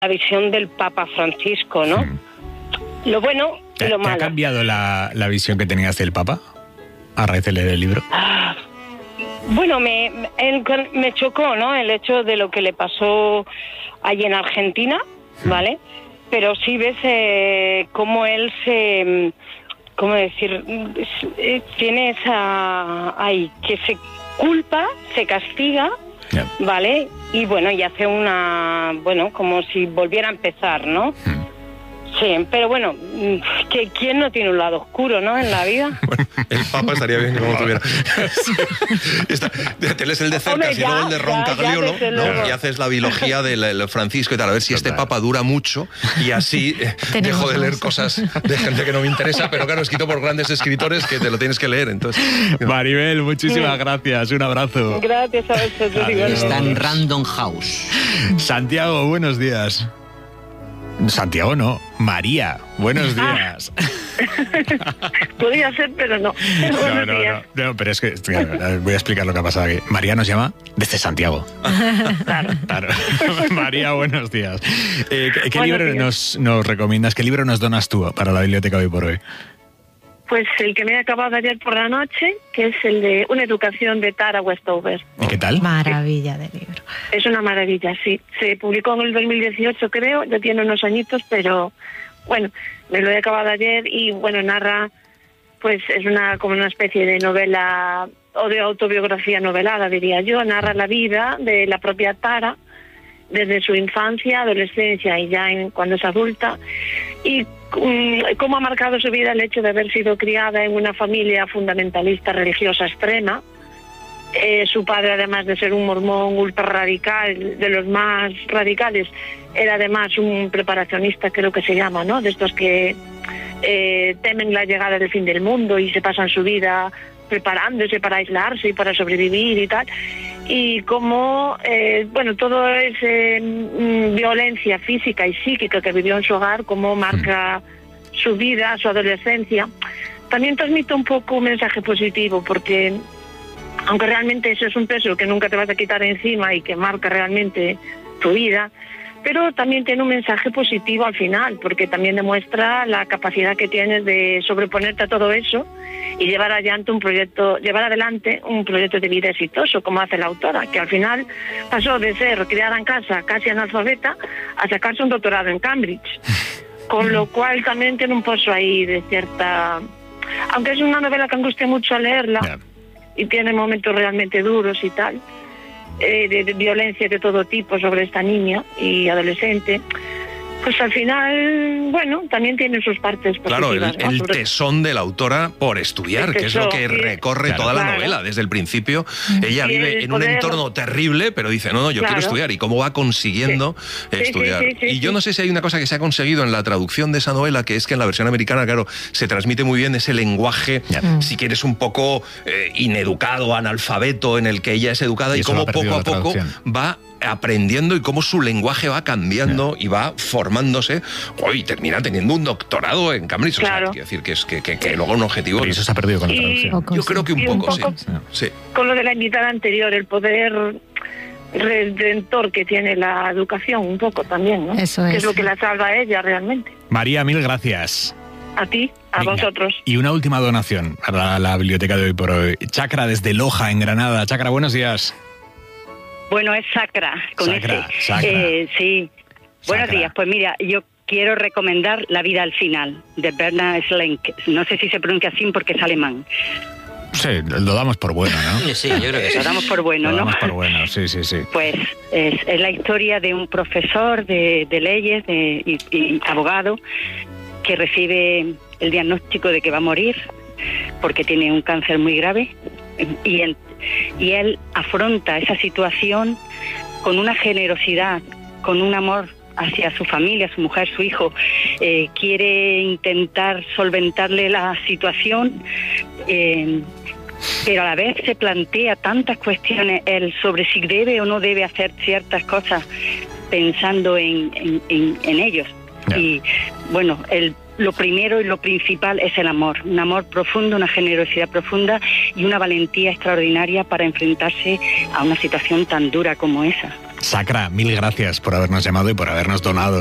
la visión del Papa Francisco, ¿no? Lo bueno y lo malo. ¿Te ha cambiado la visión que tenías del Papa a raíz de leer el libro? Bueno, me chocó, ¿no? El hecho de lo que le pasó allí en Argentina, ¿vale? Pero sí ves cómo él se... ¿Cómo decir? Tiene esa... que se culpa, se castiga, ¿vale? Y bueno, y hace una... Bueno, como si volviera a empezar, ¿no? Sí, pero bueno, ¿quién no tiene un lado oscuro, no, en la vida? Bueno, el Papa estaría bien que no lo tuviera. Te lees el de cerca, y luego el de Roncagliolo, ¿no? Y haces la biología del Francisco y tal, a ver si este Papa dura mucho y así dejo de leer cosas de gente que no me interesa, pero claro, escrito por grandes escritores que te lo tienes que leer, entonces... Maribel, muchísimas gracias, un abrazo. Gracias a vosotros. Está en Random House. Santiago, buenos días. Santiago no, María, buenos días. Podría ser, pero no. No, pero es que voy a explicar lo que ha pasado aquí. María nos llama desde Santiago. Claro. María, buenos días. ¿Qué libro nos recomiendas? ¿Qué libro nos donas tú para la biblioteca de hoy por hoy? Pues el que me he acabado ayer por la noche, que es el de Una educación de Tara Westover. ¿Qué tal? Maravilla de libro. Es una maravilla, sí. Se publicó en el 2018, creo, ya tiene unos añitos, pero bueno, me lo he acabado ayer y bueno, narra, pues es como una especie de novela o de autobiografía novelada, diría yo. Narra la vida de la propia Tara desde su infancia, adolescencia y ya cuando es adulta, y cómo ha marcado su vida el hecho de haber sido criada en una familia fundamentalista religiosa extrema. Su padre, además de ser un mormón ultra radical, de los más radicales, era además un preparacionista, creo que se llama, ¿no? De estos que temen la llegada del fin del mundo y se pasan su vida preparándose para aislarse y para sobrevivir y tal. Y cómo, todo es violencia física y psíquica que vivió en su hogar, cómo marca su vida, su adolescencia. También transmite un poco un mensaje positivo, porque aunque realmente eso es un peso que nunca te vas a quitar encima y que marca realmente tu vida, pero también tiene un mensaje positivo al final, porque también demuestra la capacidad que tienes de sobreponerte a todo eso y llevar adelante un proyecto de vida exitoso, como hace la autora, que al final pasó de ser criada en casa casi analfabeta a sacarse un doctorado en Cambridge, con lo cual también tiene un pozo ahí de cierta... Aunque es una novela que angustia mucho a leerla y tiene momentos realmente duros y tal, de violencia de todo tipo sobre esta niña y adolescente, pues al final, bueno, también tiene sus partes positivas. Claro, el tesón de la autora por estudiar, que es lo que recorre toda la novela. Desde el principio, ella vive en un entorno terrible, pero dice, no, yo quiero estudiar. Y cómo va consiguiendo estudiar. Y yo no sé si hay una cosa que se ha conseguido en la traducción de esa novela, que es que en la versión americana, claro, se transmite muy bien ese lenguaje, si quieres, un poco ineducado, analfabeto, en el que ella es educada, y cómo poco a poco va aprendiendo y cómo su lenguaje va cambiando y va formándose y termina teniendo un doctorado en Cambridge. Claro. O sea, quiero decir que luego un objetivo... Pero eso se ha perdido con la traducción. Yo creo que un poco, sí. Con lo de la invitada anterior, el poder redentor que tiene la educación un poco también, ¿no? Eso es. Que es lo que la salva a ella realmente. María, mil gracias. A ti, a vosotros. Y una última donación para la biblioteca de hoy por hoy. Chacra desde Loja, en Granada. Chacra, buenos días. Bueno, es Sacra, con Sacra. sí. Buenos días. Pues mira, yo quiero recomendar La vida al final, de Bernhard Schlenk. No sé si se pronuncia así porque es alemán. Sí, lo damos por bueno, ¿no? Sí, yo creo que sí. Lo damos por bueno, ¿no? Lo damos por bueno, sí. Pues es la historia de un profesor de leyes y abogado que recibe el diagnóstico de que va a morir porque tiene un cáncer muy grave y él afronta esa situación con una generosidad, con un amor hacia su familia, su mujer, su hijo. Quiere intentar solventarle la situación, pero a la vez se plantea tantas cuestiones él sobre si debe o no debe hacer ciertas cosas pensando en ellos. Y bueno, lo primero y lo principal es el amor, un amor profundo, una generosidad profunda y una valentía extraordinaria para enfrentarse a una situación tan dura como esa. Sacra, mil gracias por habernos llamado y por habernos donado